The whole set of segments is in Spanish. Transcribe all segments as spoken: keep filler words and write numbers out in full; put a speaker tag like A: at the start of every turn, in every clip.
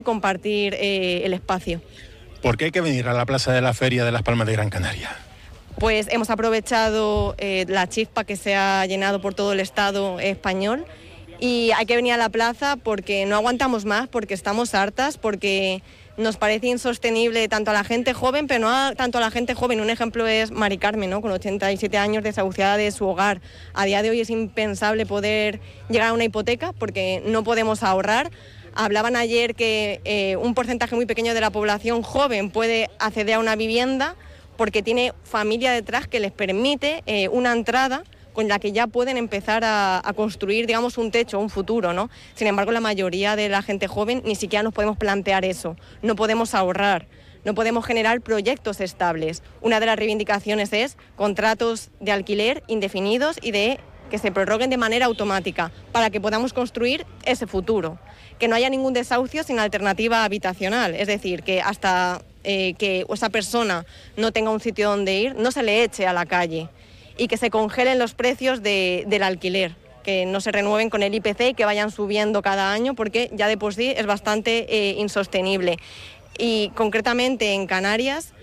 A: compartir eh, el espacio.
B: ¿Por qué hay que venir a la Plaza de la Feria de Las Palmas de Gran Canaria?
A: Pues hemos aprovechado eh, la chispa que se ha llenado por todo el Estado español y hay que venir a la plaza porque no aguantamos más, porque estamos hartas, porque nos parece insostenible tanto a la gente joven, pero no a, tanto a la gente joven. Un ejemplo es Mari Carmen, ¿no? Con ochenta y siete años, desahuciada de su hogar. A día de hoy es impensable poder llegar a una hipoteca porque no podemos ahorrar. Hablaban ayer que eh, un porcentaje muy pequeño de la población joven puede acceder a una vivienda porque tiene familia detrás que les permite eh, una entrada con la que ya pueden empezar a, a construir, digamos, un techo, un futuro, ¿no? Sin embargo, la mayoría de la gente joven ni siquiera nos podemos plantear eso. No podemos ahorrar, no podemos generar proyectos estables. Una de las reivindicaciones es contratos de alquiler indefinidos y de que se prorroguen de manera automática para que podamos construir ese futuro. Que no haya ningún desahucio sin alternativa habitacional, es decir, que hasta eh, que esa persona no tenga un sitio donde ir, no se le eche a la calle y que se congelen los precios de, del alquiler, que no se renueven con el I P C y que vayan subiendo cada año porque ya de por sí es bastante eh, insostenible. Y concretamente en Canarias,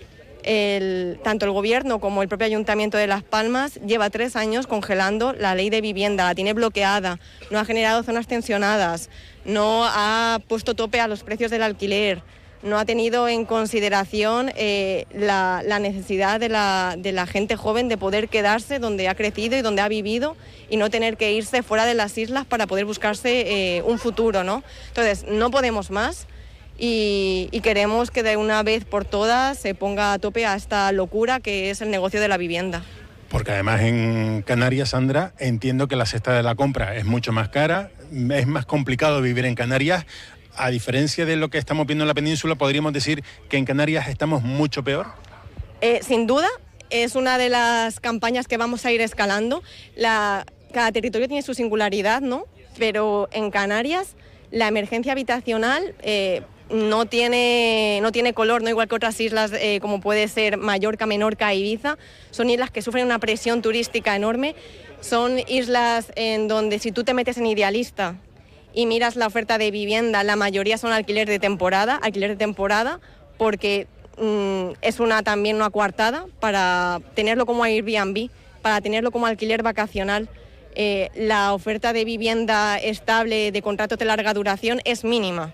A: El, tanto el Gobierno como el propio Ayuntamiento de Las Palmas lleva tres años congelando la ley de vivienda, la tiene bloqueada, no ha generado zonas tensionadas, no ha puesto tope a los precios del alquiler, no ha tenido en consideración eh, la, la necesidad de la, de la gente joven de poder quedarse donde ha crecido y donde ha vivido y no tener que irse fuera de las islas para poder buscarse eh, un futuro, ¿no? Entonces, no podemos más. Y, y queremos que de una vez por todas se ponga a tope a esta locura que es el negocio de la vivienda.
B: Porque además en Canarias, Sandra, entiendo que la cesta de la compra es mucho más cara, es más complicado vivir en Canarias. A diferencia de lo que estamos viendo en la península, ¿podríamos decir que en Canarias estamos mucho peor?
A: Eh, sin duda, es una de las campañas que vamos a ir escalando. La, cada territorio tiene su singularidad, ¿no? Pero en Canarias la emergencia habitacional Eh, No tiene, no tiene color, no igual que otras islas eh, como puede ser Mallorca, Menorca, Ibiza. Son islas que sufren una presión turística enorme. Son islas en donde si tú te metes en Idealista y miras la oferta de vivienda, la mayoría son alquiler de temporada, alquiler de temporada, porque mmm, es una también una coartada para tenerlo como Airbnb, para tenerlo como alquiler vacacional. Eh, la oferta de vivienda estable de contratos de larga duración es mínima.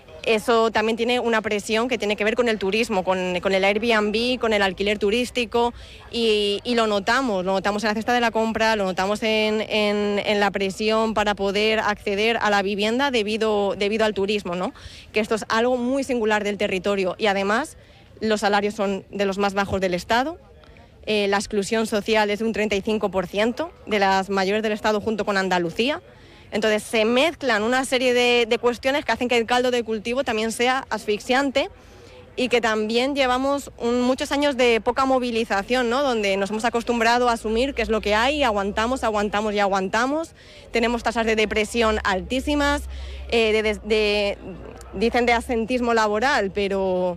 A: Eso también tiene una presión que tiene que ver con el turismo, con, con el Airbnb, con el alquiler turístico y, y lo notamos, lo notamos en la cesta de la compra, lo notamos en, en, en la presión para poder acceder a la vivienda debido, debido al turismo, ¿no? Que esto es algo muy singular del territorio y además los salarios son de los más bajos del Estado, eh, la exclusión social es de un treinta y cinco por ciento de las mayores del Estado junto con Andalucía. Entonces se mezclan una serie de, de cuestiones que hacen que el caldo de cultivo también sea asfixiante y que también llevamos un, muchos años de poca movilización, ¿no? Donde nos hemos acostumbrado a asumir qué es lo que hay, aguantamos, aguantamos y aguantamos. Tenemos tasas de depresión altísimas, eh, de, de, de, dicen de asentismo laboral, pero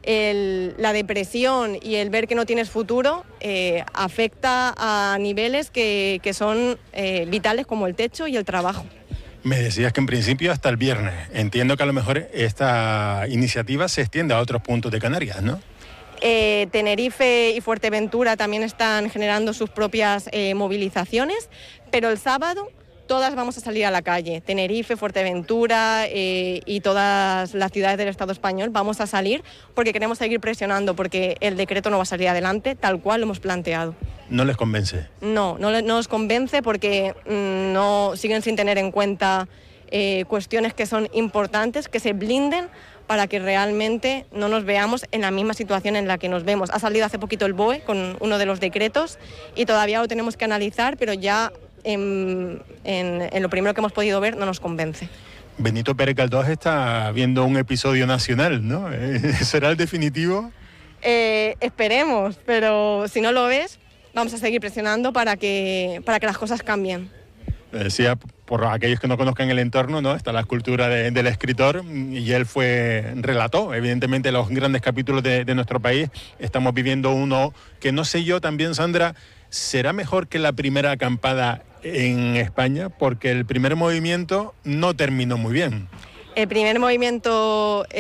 A: el, la depresión y el ver que no tienes futuro eh, afecta a niveles que, que son eh, vitales como el techo y el trabajo.
B: Me decías que en principio hasta el viernes. Entiendo que a lo mejor esta iniciativa se extiende a otros puntos de Canarias, ¿no?
A: Eh, Tenerife y Fuerteventura también están generando sus propias eh, movilizaciones, pero el sábado todas vamos a salir a la calle. Tenerife, Fuerteventura eh, y todas las ciudades del Estado español vamos a salir porque queremos seguir presionando, porque el decreto no va a salir adelante tal cual lo hemos planteado.
B: ¿No les convence?
A: No, no, no nos convence porque mmm, no siguen sin tener en cuenta eh, cuestiones que son importantes, que se blinden para que realmente no nos veamos en la misma situación en la que nos vemos. Ha salido hace poquito el B O E con uno de los decretos y todavía lo tenemos que analizar, pero ya En, en, en lo primero que hemos podido ver no nos convence.
B: Benito Pérez Galdós está viendo un episodio nacional, ¿no? ¿Será el definitivo?
A: Eh, esperemos, pero si no lo ves, vamos a seguir presionando para que, para que las cosas cambien.
B: Decía, por aquellos que no conozcan el entorno, ¿no? Está la escultura de, del escritor y él fue, relató evidentemente los grandes capítulos de, de nuestro país. Estamos viviendo uno que no sé yo también, Sandra, ¿será mejor que la primera acampada en España? Porque el primer movimiento no terminó muy bien.
A: El primer movimiento